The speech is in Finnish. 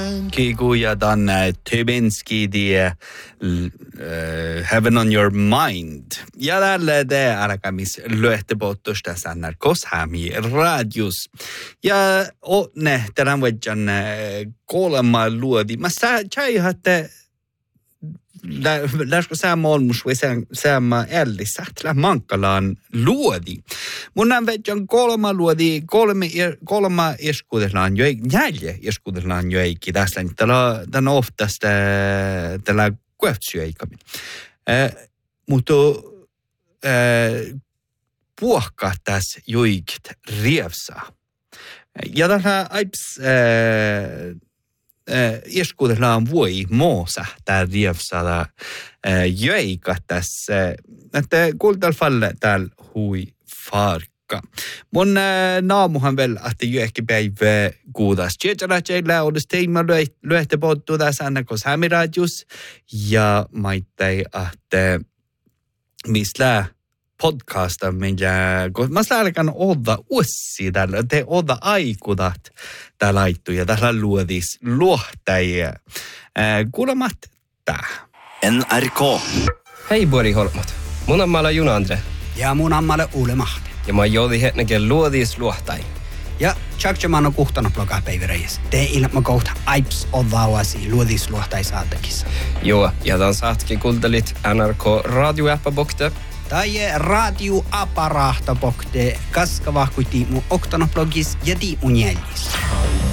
Kiku ja tänne Tybinski die Heaven on Your Mind. Ja tälle te alkamis lyöhtepottosta NRK Sami radios. Ja ne tämän vuoden kolma luodi. Mä säihatte läskö säämolmus vai säämä ällissä, että mankkalaan luodi. Mun on vetjan kolma luodi, kolma eskuudellaan jo, jäljä eskuudellaan jo eikin tässä. Tämä oftast tällä kuehtsyöikamin. Mutta puhkaa tässä joikit rievsaa. Ja tällä aips eskuudellaan voi moosa tää rievsada jöika tässä. Että kuultal falle täällä hui farkka. Mun naamuhan vielä, että jöhki päivä kuudas. Tietyllä teillä olisi teimä lyöhtä pottu tässä NRK Sami-radios. Ja maittai, että mistä podcasta minkä, kun mä alkan olla ussi tällä, te olla aikudat tää laittu ja täällä luodis luohtajia. Kuulemat tää. NRK. Hei Bori Holmot. Mun ammalla Juna Andre. Ja mun ammalla Uule Mahti. Ja mä joudi hetnekin luodis luohtai. Ja tjakjaman on kuhtana blogaa päiväreis. Te ilma kohta aips odvaavasi luodis luohtai saatekissa. Joo, ja tämän saatkin kuuntelit NRK radioäppäbokte. Tai radioaparahtabokte, kaska vahkuiti mun oktanoblogis ja mun jäljis.